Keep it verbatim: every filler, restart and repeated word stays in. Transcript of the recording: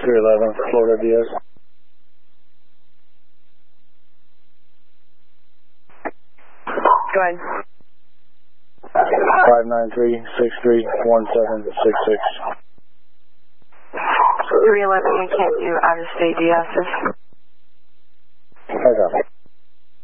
three eleven, Florida Diaz. Go ahead. five nine three, six three one seven six six. three eleven, you can't do out-of-state dialysis. I got it.